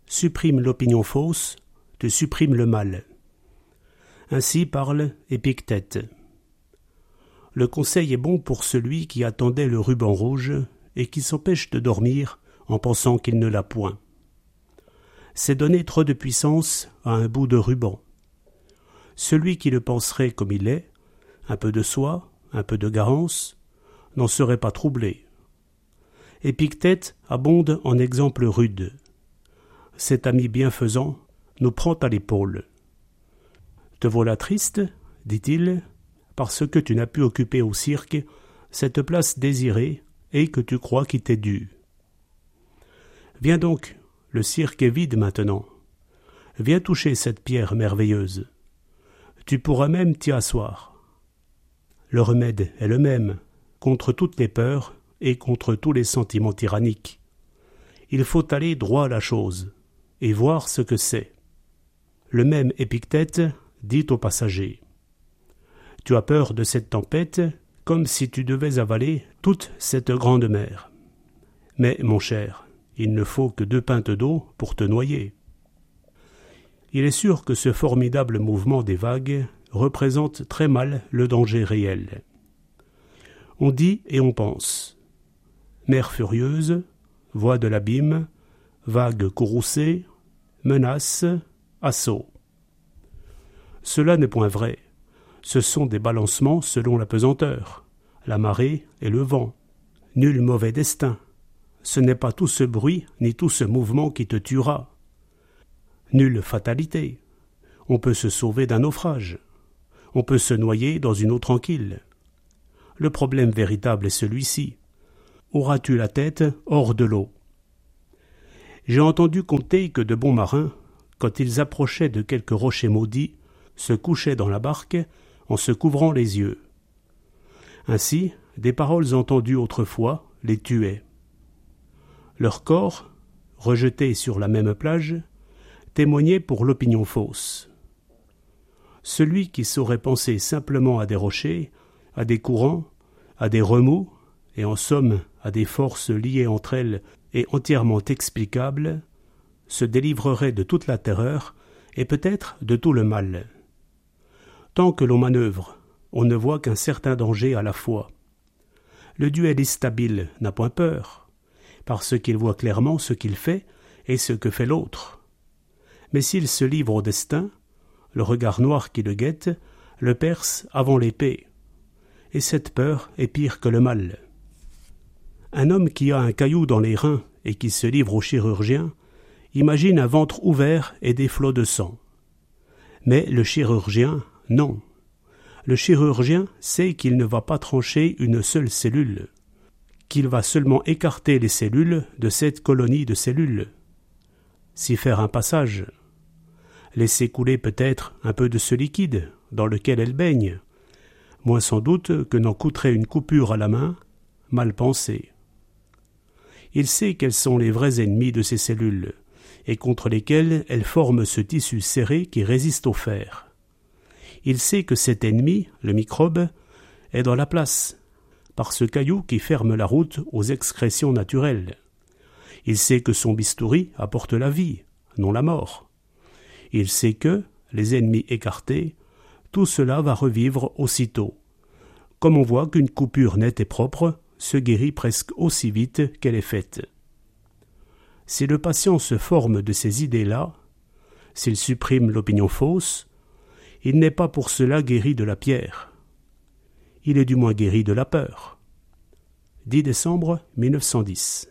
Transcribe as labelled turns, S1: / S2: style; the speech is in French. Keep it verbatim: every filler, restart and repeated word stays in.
S1: supprime l'opinion fausse, tu supprimes le mal. Ainsi parle Épictète. Le conseil est bon pour celui qui attendait le ruban rouge et qui s'empêche de dormir en pensant qu'il ne l'a point. C'est donner trop de puissance à un bout de ruban. Celui qui le penserait comme il est, un peu de soi, un peu de garance, n'en serait pas troublé. Épictète abonde en exemples rudes. Cet ami bienfaisant nous prend à l'épaule. « Te voilà triste, dit-il, parce que tu n'as pu occuper au cirque cette place désirée et que tu crois qui t'est due. Viens donc, le cirque est vide maintenant. Viens toucher cette pierre merveilleuse. Tu pourras même t'y asseoir. Le remède est le même, contre toutes les peurs et contre tous les sentiments tyranniques. Il faut aller droit à la chose et voir ce que c'est. Le même Épictète dit aux passagers : « Tu as peur de cette tempête comme si tu devais avaler toute cette grande mer. Mais, mon cher, il ne faut que deux pintes d'eau pour te noyer. » Il est sûr que ce formidable mouvement des vagues représente très mal le danger réel. On dit et on pense. Mer furieuse, voix de l'abîme, vagues courroucées, menaces, assaut. Cela n'est point vrai. Ce sont des balancements selon la pesanteur, la marée et le vent. Nul mauvais destin. Ce n'est pas tout ce bruit ni tout ce mouvement qui te tuera. Nulle fatalité. On peut se sauver d'un naufrage. On peut se noyer dans une eau tranquille. Le problème véritable est celui-ci. Auras-tu la tête hors de l'eau ? J'ai entendu conter que de bons marins, quand ils approchaient de quelques rochers maudits, se couchaient dans la barque en se couvrant les yeux. Ainsi, des paroles entendues autrefois les tuaient. Leur corps, rejeté sur la même plage, témoignait pour l'opinion fausse. Celui qui saurait penser simplement à des rochers, à des courants, à des remous, et en somme à des forces liées entre elles et entièrement explicables, se délivrerait de toute la terreur et peut-être de tout le mal. Tant que l'on manœuvre, on ne voit qu'un certain danger à la fois. Le duelliste habile n'a point peur, parce qu'il voit clairement ce qu'il fait et ce que fait l'autre. Mais s'il se livre au destin, le regard noir qui le guette le perce avant l'épée, et cette peur est pire que le mal. Un homme qui a un caillou dans les reins et qui se livre au chirurgien imagine un ventre ouvert et des flots de sang. Mais le chirurgien, non. Le chirurgien sait qu'il ne va pas trancher une seule cellule, qu'il va seulement écarter les cellules de cette colonie de cellules, s'y faire un passage, laisser couler peut-être un peu de ce liquide dans lequel elle baigne, moins sans doute que n'en coûterait une coupure à la main, mal pensée. Il sait quels sont les vrais ennemis de ces cellules, et contre lesquels elles forment ce tissu serré qui résiste au fer. Il sait que cet ennemi, le microbe, est dans la place, par ce caillou qui ferme la route aux excrétions naturelles. Il sait que son bistouri apporte la vie, non la mort. Il sait que, les ennemis écartés, tout cela va revivre aussitôt, comme on voit qu'une coupure nette et propre se guérit presque aussi vite qu'elle est faite. Si le patient se forme de ces idées-là, s'il supprime l'opinion fausse, il n'est pas pour cela guéri de la pierre. Il est du moins guéri de la peur. dix décembre mille neuf cent dix.